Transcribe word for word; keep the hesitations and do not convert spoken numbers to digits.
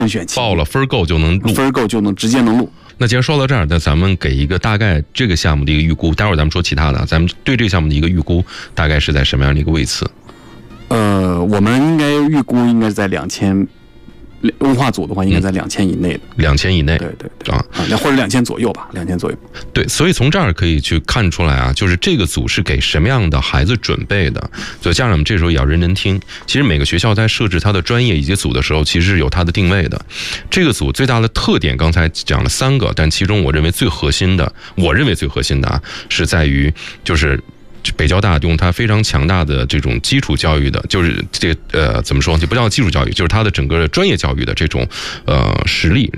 选齐， 报了分够就能录， 分够就能直接能录。 那既然说到这儿，那咱们给一个大概这个项目的一个预估，待会儿咱们说其他的，咱们对这个项目的一个预估大概是在什么样的一个位次？ 呃，我们应该预估应该在两千。文化组的话，应该在两千以内的， 两千以内， 对对对啊，或者两千左右吧，两千左右。 对，所以从这儿可以去看出来啊，就是这个组是给什么样的孩子准备的。所以家长们这时候也要认真听。其实每个学校在设置它的专业以及组的时候，其实是有它的定位的。这个组最大的特点，刚才讲了三个，但其中我认为最核心的，我认为最核心的啊，是在于就是。北交大用它非常强大的这种基础教育的，就是这呃怎么说，就不叫基础教育，就是它的整个专业教育的这种呃实力，